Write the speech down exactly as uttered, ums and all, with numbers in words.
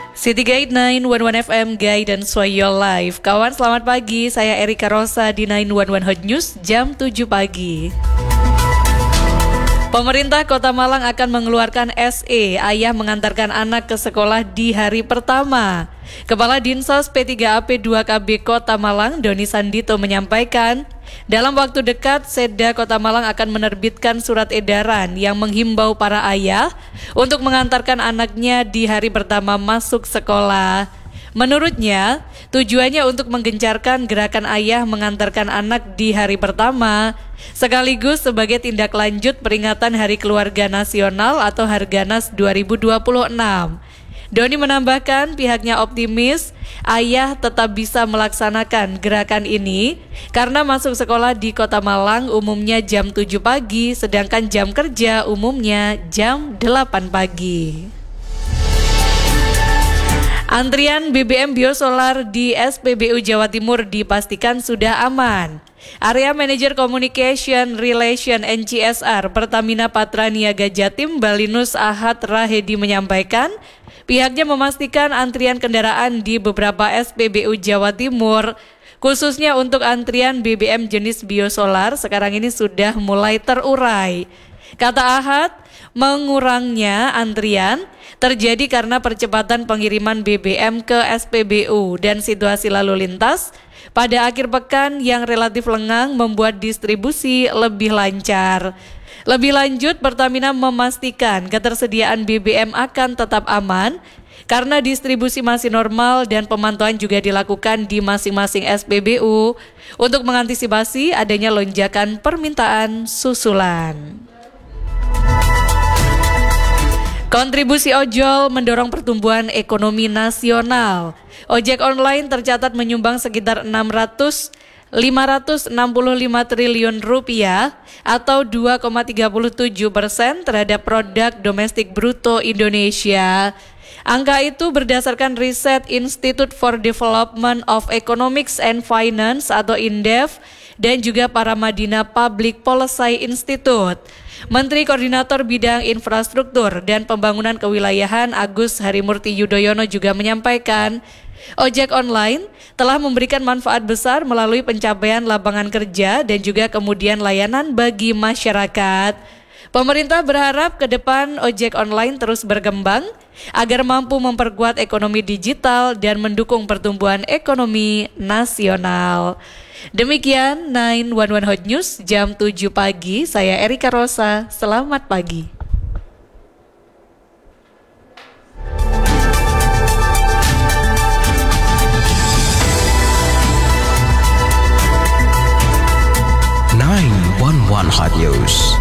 City Guide sembilan satu satu F M Guidance for Your Life. Kawan, selamat pagi. Saya Erika Rosa di sembilan satu satu Hot News jam tujuh pagi. Pemerintah Kota Malang akan mengeluarkan S E, ayah mengantarkan anak ke sekolah di hari pertama. Kepala Dinsos P tiga A P dua K B Kota Malang, Doni Sandito menyampaikan, dalam waktu dekat Seda Kota Malang akan menerbitkan surat edaran yang menghimbau para ayah untuk mengantarkan anaknya di hari pertama masuk sekolah. Menurutnya, tujuannya untuk menggencarkan gerakan ayah mengantarkan anak di hari pertama, sekaligus sebagai tindak lanjut peringatan Hari Keluarga Nasional atau Harganas dua ribu dua puluh enam. Doni menambahkan pihaknya optimis ayah tetap bisa melaksanakan gerakan ini karena masuk sekolah di Kota Malang umumnya jam tujuh pagi, sedangkan jam kerja umumnya jam delapan pagi. Antrian B B M biosolar di S P B U Jawa Timur dipastikan sudah aman. Area Manager Communication Relation N C S R Pertamina Patra Niaga Jatim Balinus Ahad Rahedi menyampaikan, pihaknya memastikan antrian kendaraan di beberapa S P B U Jawa Timur, khususnya untuk antrian B B M jenis biosolar, sekarang ini sudah mulai terurai. Kata Ahad, mengurangnya antrian terjadi karena percepatan pengiriman B B M ke S P B U dan situasi lalu lintas pada akhir pekan yang relatif lengang membuat distribusi lebih lancar. Lebih lanjut, Pertamina memastikan ketersediaan B B M akan tetap aman karena distribusi masih normal dan pemantauan juga dilakukan di masing-masing S P B U untuk mengantisipasi adanya lonjakan permintaan susulan. Kontribusi ojol mendorong pertumbuhan ekonomi nasional. Ojek online tercatat menyumbang sekitar lima ratus enam puluh lima triliun rupiah atau dua koma tiga tujuh persen terhadap produk domestik bruto Indonesia. Angka itu berdasarkan riset Institute for Development of Economics and Finance atau INDEF dan juga Paramadina Public Policy Institute. Menteri Koordinator Bidang Infrastruktur dan Pembangunan Kewilayahan Agus Harimurti Yudhoyono juga menyampaikan, ojek online telah memberikan manfaat besar melalui pencapaian lapangan kerja dan juga kemudian layanan bagi masyarakat. Pemerintah berharap ke depan ojek online terus berkembang agar mampu memperkuat ekonomi digital dan mendukung pertumbuhan ekonomi nasional. Demikian sembilan satu satu Hot News jam tujuh pagi, saya Erika Rosa, selamat pagi. sembilan satu satu Hot News.